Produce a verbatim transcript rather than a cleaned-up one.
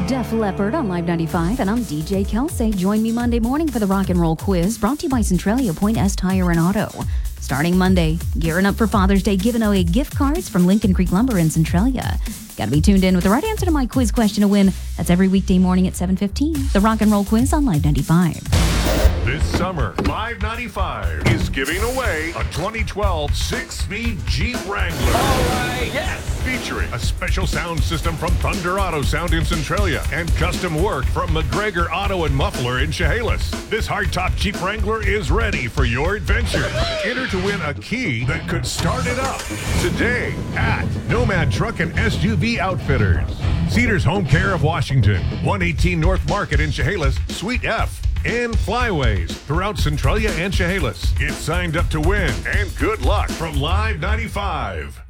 Def Leppard on Live ninety-five, and I'm D J Kelsey. Join me Monday morning for the Rock and Roll Quiz, brought to you by Centralia Point S Tire and Auto. Starting Monday, gearing up for Father's Day, giving away gift cards from Lincoln Creek Lumber in Centralia. Got to be tuned in with the right answer to my quiz question to win. That's every weekday morning at seven fifteen. The Rock and Roll Quiz on Live ninety-five. This summer, Live ninety-five is giving away a twenty twelve six-speed Jeep Wrangler. All right, yes! Featuring a special sound system from Thunder Auto Sound in Centralia and custom work from McGregor Auto and Muffler in Chehalis. This hardtop Jeep Wrangler is ready for your adventure. Enter to win a key that could start it up today at Nomad Truck and S U V Outfitters. Cedars Home Care of Washington, one eighteen North Market in Chehalis, Suite F. And Flyways throughout Centralia and Chehalis. Get signed up to win, and good luck from Live ninety-five.